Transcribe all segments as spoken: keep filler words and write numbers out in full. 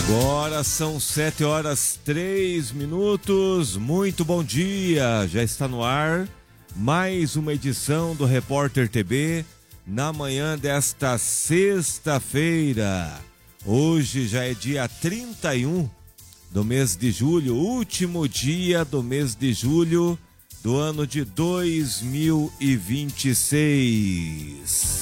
Agora são sete horas três minutos. Muito bom dia. Já está no ar mais uma edição do Repórter T B na manhã desta sexta-feira. Hoje já é dia trinta e um do mês de julho, último dia do mês de julho do ano de dois mil e vinte e seis.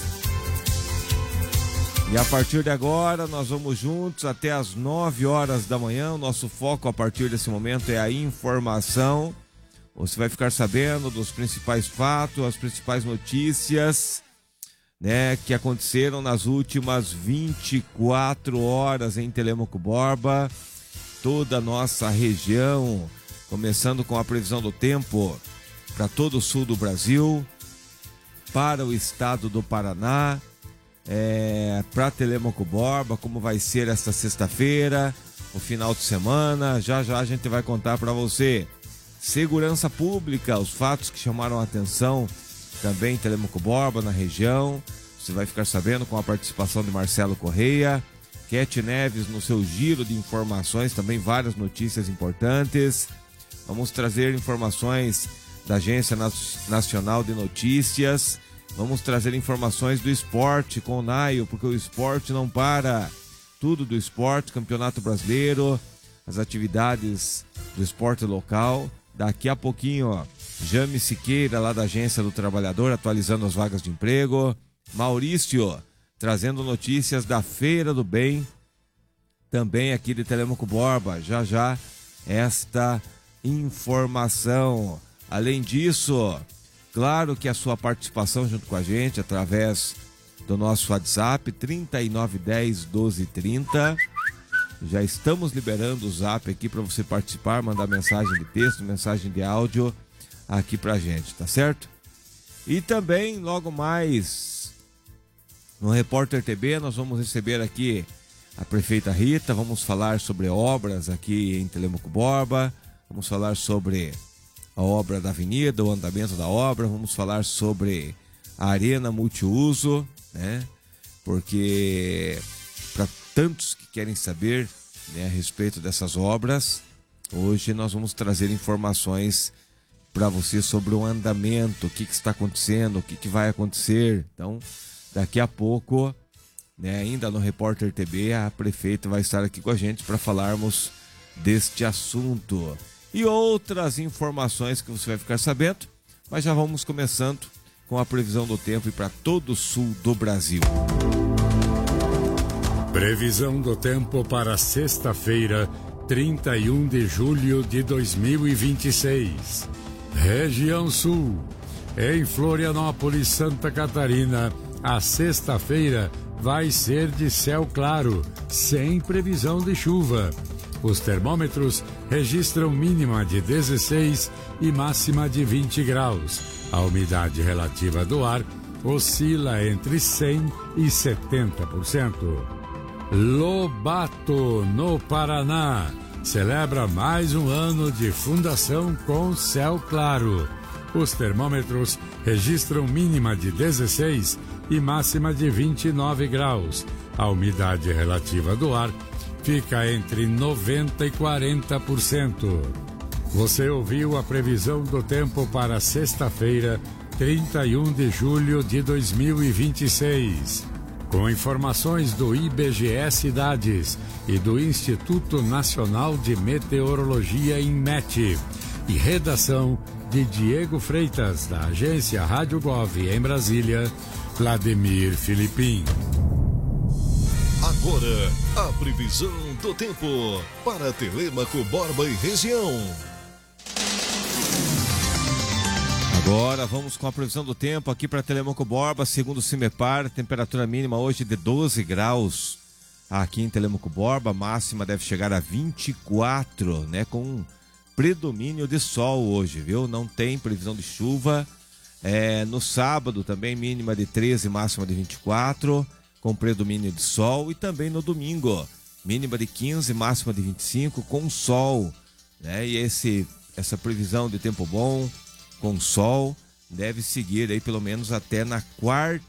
E a partir de agora nós vamos juntos até as nove horas da manhã. O nosso foco a partir desse momento é a informação. Você vai ficar sabendo dos principais fatos, as principais notícias, né, que aconteceram nas últimas vinte e quatro horas em Telêmaco Borba, toda a nossa região, começando com a previsão do tempo para todo o sul do Brasil, para o estado do Paraná, É, para Telêmaco Borba, como vai ser esta sexta-feira, o final de semana. Já já a gente vai contar para você. Segurança pública, os fatos que chamaram a atenção também em Telêmaco Borba, na região. Você vai ficar sabendo com a participação de Marcelo Correia, Kete Neves no seu giro de informações, também várias notícias importantes. Vamos trazer informações da Agência Nacional de Notícias. Vamos trazer informações do esporte com o Naio, porque o esporte não para. Tudo do esporte, Campeonato Brasileiro, as atividades do esporte local. Daqui a pouquinho, ó, Jame Siqueira, lá da Agência do Trabalhador, atualizando as vagas de emprego. Maurício, trazendo notícias da Feira do Bem, também aqui de Telêmaco Borba. Já já, esta informação. Além disso, claro que a sua participação junto com a gente através do nosso WhatsApp trinta e nove dez doze trinta. Já estamos liberando o Zap aqui para você participar, mandar mensagem de texto, mensagem de áudio aqui pra gente, tá certo? E também logo mais no Repórter T B nós vamos receber aqui a prefeita Rita, vamos falar sobre obras aqui em Telêmaco Borba, vamos falar sobre a obra da avenida, o andamento da obra, vamos falar sobre a arena multiuso, né? Porque para tantos que querem saber, né, a respeito dessas obras, hoje nós vamos trazer informações para você sobre o andamento, o que, que está acontecendo, o que, que vai acontecer. Então, daqui a pouco, né, ainda no Repórter T B, a prefeita vai estar aqui com a gente para falarmos deste assunto. E outras informações que você vai ficar sabendo, mas já vamos começando com a previsão do tempo para todo o sul do Brasil. Previsão do tempo para sexta-feira, trinta e um de julho de dois mil e vinte e seis. Região Sul. Em Florianópolis, Santa Catarina, a sexta-feira vai ser de céu claro, sem previsão de chuva. Os termômetros registram mínima de dezesseis e máxima de vinte graus. A umidade relativa do ar oscila entre cem e setenta por cento. Lobato, no Paraná, celebra mais um ano de fundação com céu claro. Os termômetros registram mínima de dezesseis e máxima de vinte e nove graus. A umidade relativa do ar fica entre noventa e quarenta por cento. Você ouviu a previsão do tempo para sexta-feira, trinta e um de julho de dois mil e vinte e seis. Com informações do I B G E Cidades e do Instituto Nacional de Meteorologia, INMET, e redação de Diego Freitas, da agência Rádio Gov em Brasília, Vladimir Filipim. Agora, a previsão do tempo para Telêmaco Borba e região. Agora vamos com a previsão do tempo aqui para Telêmaco Borba, segundo o CIMEPAR, temperatura mínima hoje de doze graus aqui em Telêmaco Borba, máxima deve chegar a vinte e quatro, né, com predomínio de sol hoje, viu? Não tem previsão de chuva. É, no sábado também mínima de treze, máxima de vinte e quatro, com predomínio de sol. E também no domingo, mínima de quinze, máxima de vinte e cinco, com sol, né? E esse, essa previsão de tempo bom, com sol, deve seguir aí pelo menos até na quarta